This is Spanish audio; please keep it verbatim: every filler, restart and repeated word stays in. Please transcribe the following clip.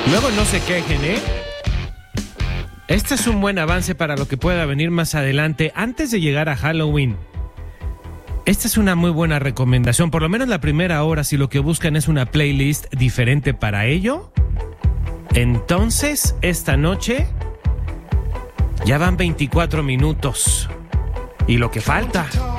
Luego no se quejen, ¿eh? Este es un buen avance para lo que pueda venir más adelante, antes de llegar a Halloween. Esta es una muy buena recomendación, por lo menos la primera hora, si lo que buscan es una playlist diferente para ello. Entonces, esta noche ya van veinticuatro minutos. Y lo que falta...